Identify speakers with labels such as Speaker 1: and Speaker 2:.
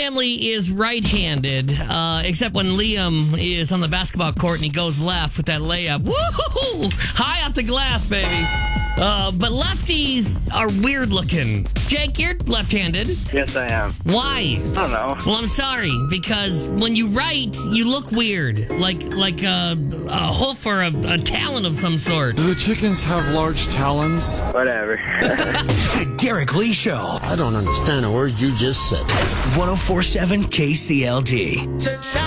Speaker 1: family is right-handed, except when Liam is on the basketball court and he goes left with that layup. Woo-hoo-hoo! High off the glass, baby. But lefties are weird looking. Jake, you're left-handed.
Speaker 2: Yes, I am.
Speaker 1: Why?
Speaker 2: I don't know.
Speaker 1: Well, I'm sorry, because when you write, you look weird, like a hoof or a talon of some sort.
Speaker 3: Do the chickens have large talons?
Speaker 2: Whatever.
Speaker 4: The Derek Lee Show.
Speaker 5: I don't understand a word you just said.
Speaker 4: 104.7 KCLD.